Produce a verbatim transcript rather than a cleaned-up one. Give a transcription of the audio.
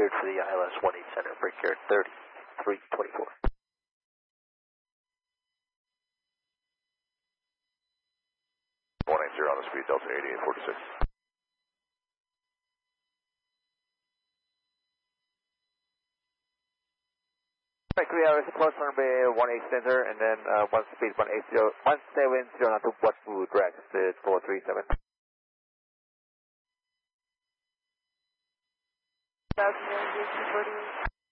cleared for the I L S one eight center, break here thirty-three twenty-four. one eight zero on the speed, Delta eighty-eight forty-six. Right, three hours, approach runway one eight center, and then uh, one speed one eight zero, one seven zero, not to watch food, direct, it's four three seven. Thousand